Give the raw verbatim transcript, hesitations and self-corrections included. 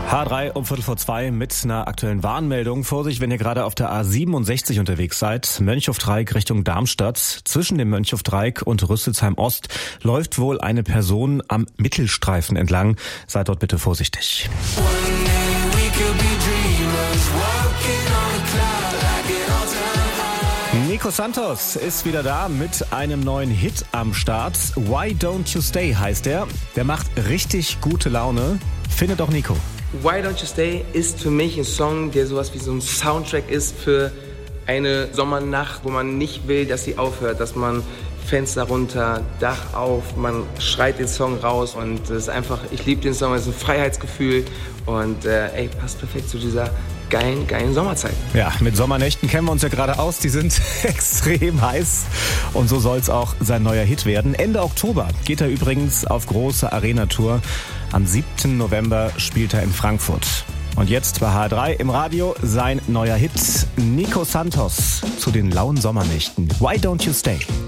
H drei um Viertel vor zwei mit einer aktuellen Warnmeldung. Vorsicht, wenn ihr gerade auf der A siebenundsechzig unterwegs seid. Mönchhofdreieck Richtung Darmstadt. Zwischen dem Mönchhofdreieck und Rüsselsheim Ost läuft wohl eine Person am Mittelstreifen entlang. Seid dort bitte vorsichtig. Nico Santos ist wieder da mit einem neuen Hit am Start. Why Don't You Stay heißt er. Der macht richtig gute Laune. Findet auch Nico. Why Don't You Stay ist für mich ein Song, der sowas wie so ein Soundtrack ist für eine Sommernacht, wo man nicht will, dass sie aufhört, dass man Fenster runter, Dach auf, man schreit den Song raus und es ist einfach, ich liebe den Song, es ist ein Freiheitsgefühl und äh, ey, passt perfekt zu dieser geilen, geilen Sommerzeit. Ja, mit Sommernächten kennen wir uns ja gerade aus, die sind extrem heiß und so soll es auch sein neuer Hit werden. Ende Oktober geht er übrigens auf große Arena-Tour. Am siebten November spielt er in Frankfurt. Und jetzt bei H drei im Radio sein neuer Hit, Nico Santos zu den lauen Sommernächten. Why Don't You Stay?